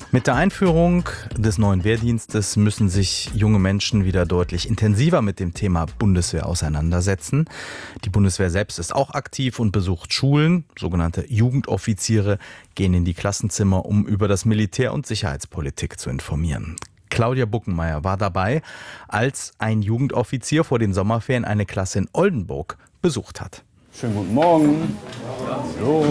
Mit der Einführung des neuen Wehrdienstes müssen sich junge Menschen wieder deutlich intensiver mit dem Thema Bundeswehr auseinandersetzen. Die Bundeswehr selbst ist auch aktiv und besucht Schulen. Sogenannte Jugendoffiziere gehen in die Klassenzimmer, um über das Militär- und Sicherheitspolitik zu informieren. Claudia Buckenmeier war dabei, als ein Jugendoffizier vor den Sommerferien eine Klasse in Oldenburg besucht hat. Schönen guten Morgen. Hallo.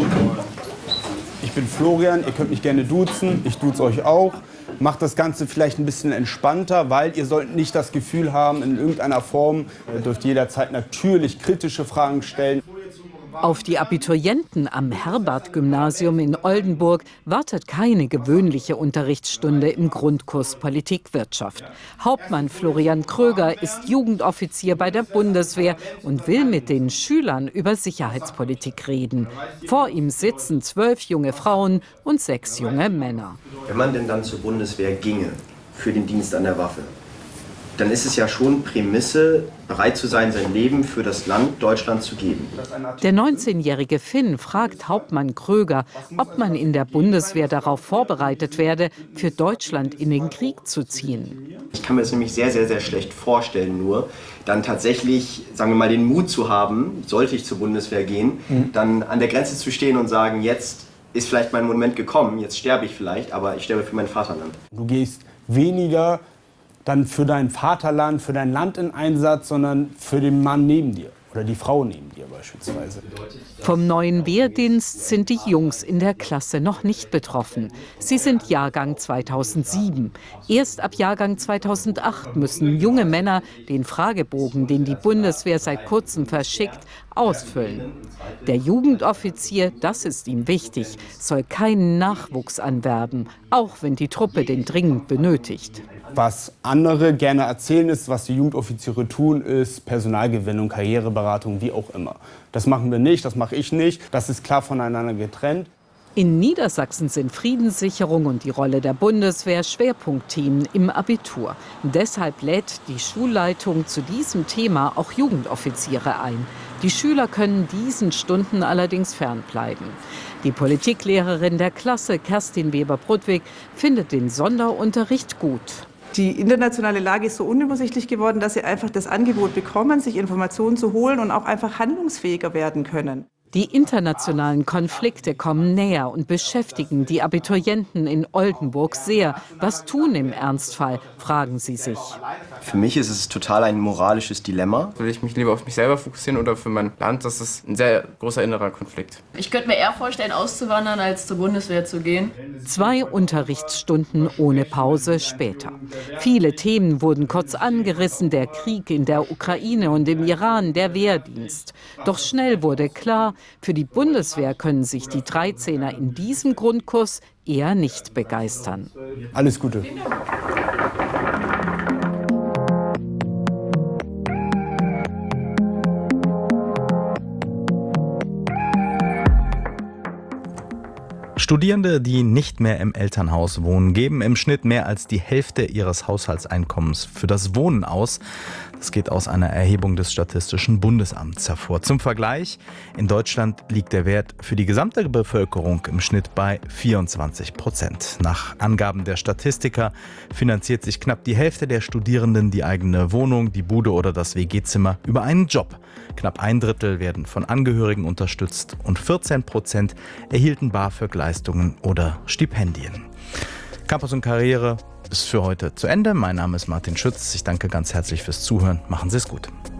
Ich bin Florian, ihr könnt mich gerne duzen, ich duze euch auch. Macht das Ganze vielleicht ein bisschen entspannter, weil ihr sollt nicht das Gefühl haben, in irgendeiner Form, ihr dürft jederzeit natürlich kritische Fragen stellen. Auf die Abiturienten am Herbert-Gymnasium in Oldenburg wartet keine gewöhnliche Unterrichtsstunde im Grundkurs Politik-Wirtschaft. Hauptmann Florian Kröger ist Jugendoffizier bei der Bundeswehr und will mit den Schülern über Sicherheitspolitik reden. Vor ihm sitzen 12 junge Frauen und 6 junge Männer. Wenn man denn dann zur Bundeswehr ginge, für den Dienst an der Waffe, dann ist es ja schon Prämisse, bereit zu sein, sein Leben für das Land Deutschland zu geben. Der 19-jährige Finn fragt Hauptmann Kröger, ob man in der Bundeswehr darauf vorbereitet werde, für Deutschland in den Krieg zu ziehen. Ich kann mir das nämlich sehr, sehr, sehr schlecht vorstellen, nur dann tatsächlich, sagen wir mal, den Mut zu haben, sollte ich zur Bundeswehr gehen, dann an der Grenze zu stehen und sagen, jetzt ist vielleicht mein Moment gekommen, jetzt sterbe ich vielleicht, aber ich sterbe für mein Vaterland. Du gehst weniger dann für dein Vaterland, für dein Land in Einsatz, sondern für den Mann neben dir oder die Frau neben dir beispielsweise. Vom neuen Wehrdienst sind die Jungs in der Klasse noch nicht betroffen. Sie sind Jahrgang 2007. Erst ab Jahrgang 2008 müssen junge Männer den Fragebogen, den die Bundeswehr seit kurzem verschickt, ausfüllen. Der Jugendoffizier, das ist ihm wichtig, soll keinen Nachwuchs anwerben, auch wenn die Truppe den dringend benötigt. Was andere gerne erzählen ist, was die Jugendoffiziere tun, ist Personalgewinnung, Karriereberatung, wie auch immer. Das machen wir nicht, das mache ich nicht. Das ist klar voneinander getrennt. In Niedersachsen sind Friedenssicherung und die Rolle der Bundeswehr Schwerpunktthemen im Abitur. Deshalb lädt die Schulleitung zu diesem Thema auch Jugendoffiziere ein. Die Schüler können diesen Stunden allerdings fernbleiben. Die Politiklehrerin der Klasse, Kerstin Weber-Brudwig, findet den Sonderunterricht gut. Die internationale Lage ist so unübersichtlich geworden, dass sie einfach das Angebot bekommen, sich Informationen zu holen und auch einfach handlungsfähiger werden können. Die internationalen Konflikte kommen näher und beschäftigen die Abiturienten in Oldenburg sehr. Was tun im Ernstfall, fragen sie sich. Für mich ist es total ein moralisches Dilemma. Will ich mich lieber auf mich selber fokussieren oder für mein Land? Das ist ein sehr großer innerer Konflikt. Ich könnte mir eher vorstellen, auszuwandern, als zur Bundeswehr zu gehen. 2 Unterrichtsstunden ohne Pause später. Viele Themen wurden kurz angerissen, der Krieg in der Ukraine und im Iran, der Wehrdienst. Doch schnell wurde klar, für die Bundeswehr können sich die 13er in diesem Grundkurs eher nicht begeistern. Alles Gute. Studierende, die nicht mehr im Elternhaus wohnen, geben im Schnitt mehr als die Hälfte ihres Haushaltseinkommens für das Wohnen aus. Das geht aus einer Erhebung des Statistischen Bundesamts hervor. Zum Vergleich, in Deutschland liegt der Wert für die gesamte Bevölkerung im Schnitt bei 24%. Nach Angaben der Statistiker finanziert sich knapp die Hälfte der Studierenden die eigene Wohnung, die Bude oder das WG-Zimmer über einen Job. Knapp 1/3 werden von Angehörigen unterstützt und 14% erhielten BAföG-Leistungen oder Stipendien. Campus und Karriere ist für heute zu Ende. Mein Name ist Martin Schütz. Ich danke ganz herzlich fürs Zuhören. Machen Sie es gut.